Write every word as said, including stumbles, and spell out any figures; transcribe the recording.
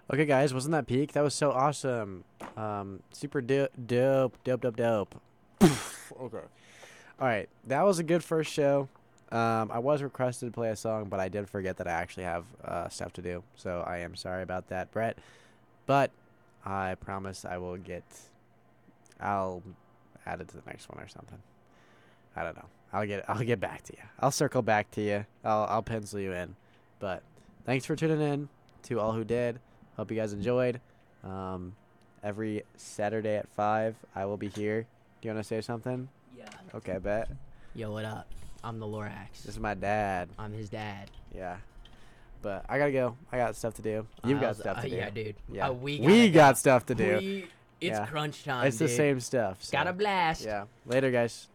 Okay, guys, wasn't that peak? That was so awesome. Um, super do- dope, dope, dope, dope. Okay. All right, that was a good first show. Um, I was requested to play a song, but I did forget that I actually have uh, stuff to do. So I am sorry about that, Brett. But I promise I will get. I'll add it to the next one or something. I don't know. I'll get. I'll get back to you. I'll circle back to you. I'll. I'll pencil you in. But thanks for tuning in to all who did. Hope you guys enjoyed. Um, every Saturday at five, I will be here. Do you want to say something? Yeah. Okay, bet. Yo, what up? I'm the Lorax. This is my dad. I'm his dad. Yeah. But I gotta go. I got stuff to do. You've Uh, got stuff uh, to do. Yeah, dude. Yeah. Uh, we we gotta got go. stuff to do. We, it's Yeah. crunch time. It's the dude. same stuff. So. Got a blast. Yeah. Later, guys.